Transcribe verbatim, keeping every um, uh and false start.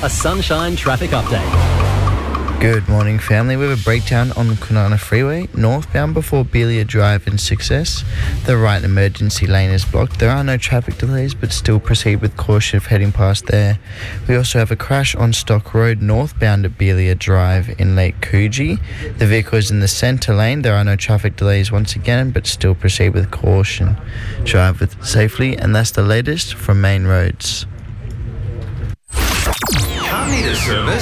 A Sunshine traffic update. Good morning, family. We have a breakdown on the Kwinana Freeway, northbound before Belia Drive in Success. The right emergency lane is blocked. There are no traffic delays, but still proceed with caution if heading past there. We also have a crash on Stock Road, northbound at Belia Drive in Lake Coogee. The vehicle is in the centre lane. There are no traffic delays once again, but still proceed with caution. Drive with safely, and that's the latest from Main Roads. Car meter service.